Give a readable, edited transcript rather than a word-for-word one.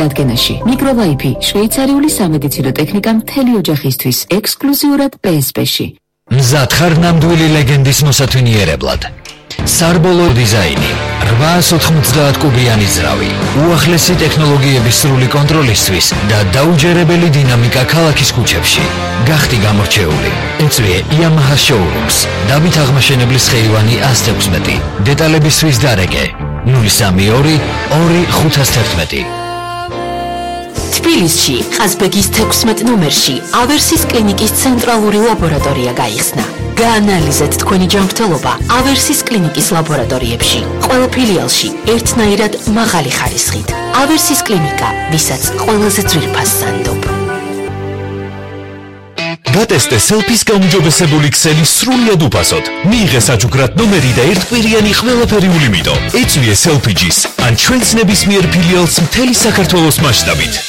დადგენაში. მიკროვაიფი, შვეიცარიული სამედიცინო ტექნიკა მთელი ოჯახისთვის, ექსკლუზიურად PSP-ში. მზად ხარ ნამდვილი ლეგენდის მოსათვინიერებლად. სარბოლო დიზაინი, 890 კუბიანი ძრავი, უახლესი ტექნოლოგიების სრული კონტროლისთვის და დაუჯერებელი დინამიკა ქალაქის ქუჩებში. გახდი გამორჩეული. ეწვიე Yamaha Showrooms. დავით აღმაშენებლის ხეივანი 116. დეტალებისთვის დარეკე 032 2511. თბილისში, ყაზბეგის 16 ნომერში, ავერსის კლინიკის ცენტრალური ლაბორატორია გაიხსნა. გაანალიზეთ თქვენი ჯანმრთელობა ავერსის კლინიკის ლაბორატორიებში. ყველა ფილიალში ერთნაირად მაღალი ხარისხით. ავერსის კლინიკა, ვისაც ყველაზე ძვირფას სანდობ. გატესტე სელფის გაუმჯობესებული ქსელი სრულიად უფასოდ. მიიღე საჩუქრად ნომერი და ერთკვირიანი ყველაფერიული მიტო. ეწვიე სელფიჯის ან ჩვენს ნებისმიერ ფილიალს მთელი საქართველოს მასშტაბით.